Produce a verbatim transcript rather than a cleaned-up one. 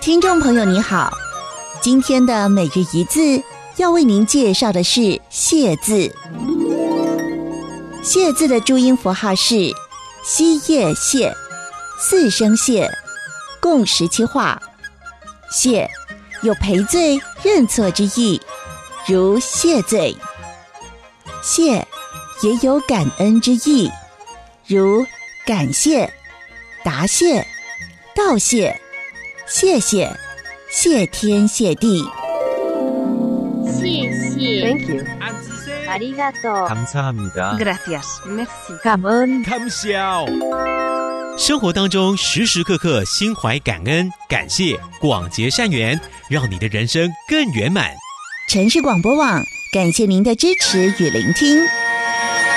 听众朋友你好，今天的每日一字要为您介绍的是谢字。谢字的注音符号是西叶谢，四声谢，共十七画。谢有赔罪认错之意，如谢罪。谢也有感恩之意，如感谢、答谢、道谢、谢谢、谢天谢地。 谢谢 Thank you. ありがとう 감사합니다. Gracias. Merci. cảm ơn. 감사합니다. 生活当中时时刻刻心怀感恩、感谢、广结善缘，让你的人生更圆满。 城市广播网，感谢您的支持与聆听。